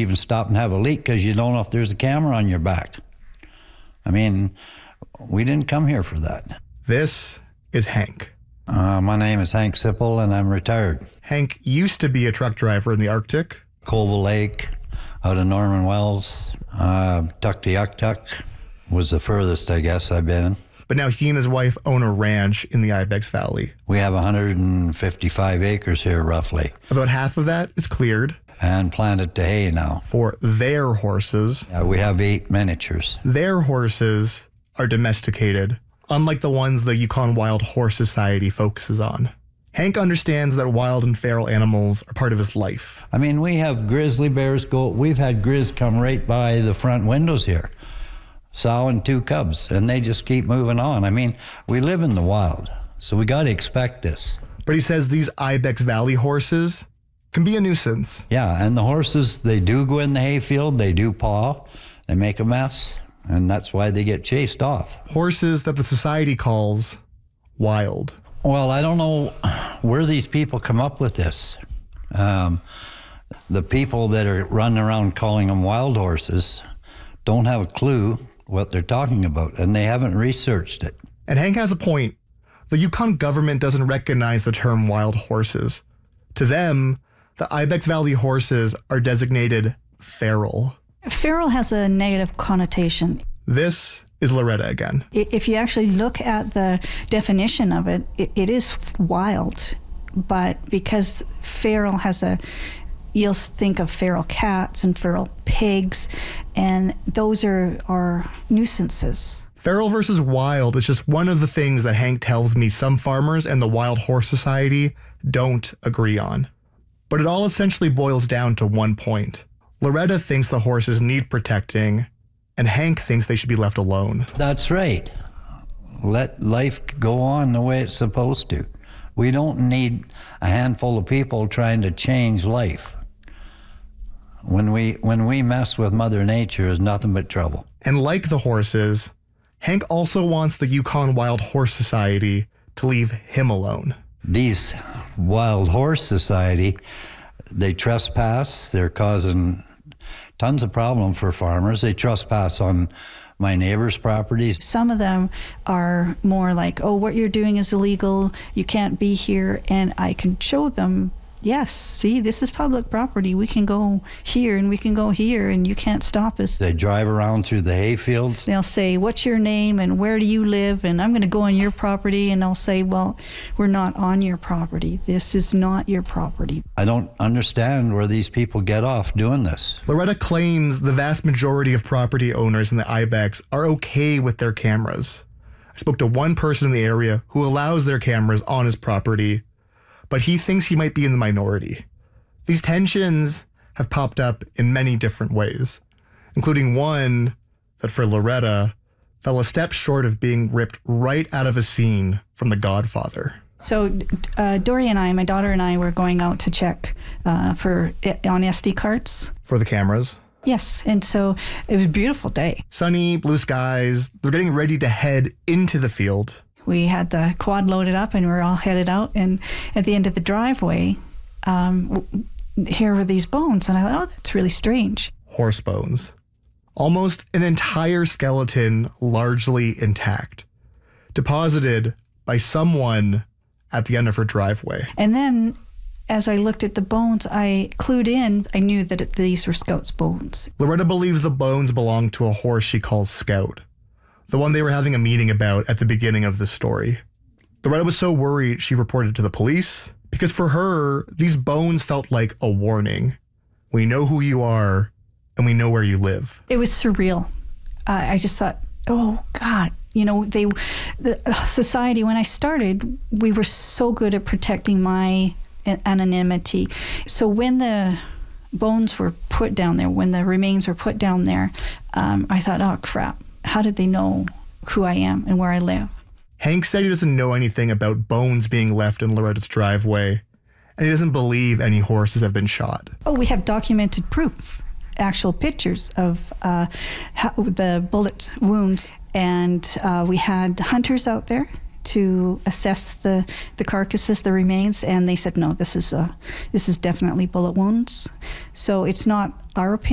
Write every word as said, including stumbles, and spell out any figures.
even stop and have a leak because you don't know if there's a camera on your back. I mean, we didn't come here for that. This is Hank. Uh, my name is Hank Sipple, and I'm retired. Hank used to be a truck driver in the Arctic. Colville Lake, out of Norman Wells, uh, Tuktoyaktuk was the furthest, I guess, I've been in. But now he and his wife own a ranch in the Ibex Valley. We have one hundred fifty-five acres here, roughly. About half of that is cleared. And planted to hay now. For their horses. Yeah, we have eight miniatures. Their horses are domesticated, unlike the ones the Yukon Wild Horse Society focuses on. Hank understands that wild and feral animals are part of his life. I mean, we have grizzly bears go, we've had grizz come right by the front windows here. Sow and two cubs, and they just keep moving on. I mean, we live in the wild, so we got to expect this. But he says these Ibex Valley horses can be a nuisance. Yeah, and the horses, they do go in the hayfield, they do paw, they make a mess, and that's why they get chased off. Horses that the society calls wild. Well, I don't know where these people come up with this. Um, the people that are running around calling them wild horses don't have a clue what they're talking about, and they haven't researched it. And Hank has a point. The Yukon government doesn't recognize the term wild horses. To them, the Ibex Valley horses are designated feral. Feral has a negative connotation. This is Loretta again. If you actually look at the definition of it, it, it is wild. But because feral has a, you'll think of feral cats and feral pigs, and those are, are nuisances. Feral versus wild is just one of the things that Hank tells me some farmers and the Wild Horse Society don't agree on. But it all essentially boils down to one point. Loretta thinks the horses need protecting, and Hank thinks they should be left alone. That's right. Let life go on the way it's supposed to. We don't need a handful of people trying to change life. When we, when we mess with Mother Nature, it's nothing but trouble. And like the horses, Hank also wants the Yukon Wild Horse Society to leave him alone. These Wild Horse Society, they trespass, they're causing tons of problem for farmers. They trespass on my neighbor's properties. Some of them are more like, oh, what you're doing is illegal, you can't be here, and I can show them, yes, see, this is public property. We can go here and we can go here and you can't stop us. They drive around through the hayfields. They'll say, what's your name and where do you live? And I'm going to go on your property. And I'll say, well, we're not on your property. This is not your property. I don't understand where these people get off doing this. Loretta claims the vast majority of property owners in the Ibex are okay with their cameras. I spoke to one person in the area who allows their cameras on his property, but he thinks he might be in the minority. These tensions have popped up in many different ways, including one that for Loretta fell a step short of being ripped right out of a scene from The Godfather. So uh, Dory and I, my daughter and I, were going out to check uh, for on S D cards. For the cameras? Yes, and so it was a beautiful day. Sunny, blue skies. They're getting ready to head into the field. We had the quad loaded up and we were all headed out. And at the end of the driveway, um, here were these bones. And I thought, oh, that's really strange. Horse bones. Almost an entire skeleton, largely intact. Deposited by someone at the end of her driveway. And then as I looked at the bones, I clued in. I knew that it, these were Scout's bones. Loretta believes the bones belong to a horse she calls Scout. The one they were having a meeting about at the beginning of the story. Loretta was so worried she reported to the police because for her, these bones felt like a warning. We know who you are and we know where you live. It was surreal. Uh, I just thought, oh God, you know, they, the society, when I started, we were so good at protecting my anonymity. So when the bones were put down there, when the remains were put down there, um, I thought, oh crap. How did they know who I am and where I live? Hank said he doesn't know anything about bones being left in Loretta's driveway, and he doesn't believe any horses have been shot. Oh, we have documented proof, actual pictures of uh, how, the bullet wounds, and uh, we had hunters out there to assess the, the carcasses, the remains, and they said, no, this is, uh, this is definitely bullet wounds. So it's not our opinion.